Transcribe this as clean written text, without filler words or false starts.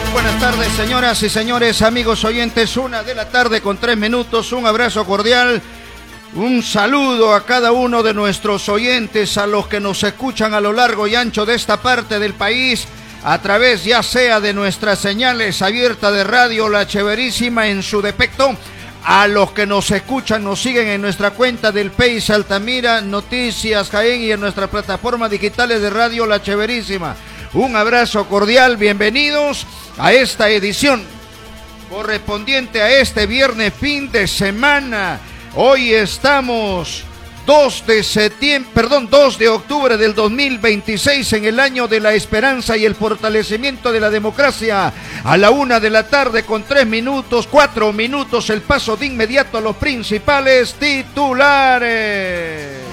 Buenas tardes, señoras y señores, amigos oyentes, 1:03 un abrazo cordial, un saludo a cada uno de nuestros oyentes, a los que nos escuchan a lo largo y ancho de esta parte del país, a través ya sea de nuestras señales abiertas de radio La Chéverísima en su defecto, a los que nos escuchan, nos siguen en nuestra cuenta del País Altamira, Noticias Jaén y en nuestras plataformas digitales de radio La Chéverísima. Un abrazo cordial, bienvenidos a esta edición correspondiente a este viernes fin de semana. Hoy estamos 2 de octubre del 2026 en el año de la esperanza y el fortalecimiento de la democracia. A la 1:03 4 minutos, el paso de inmediato a los principales titulares.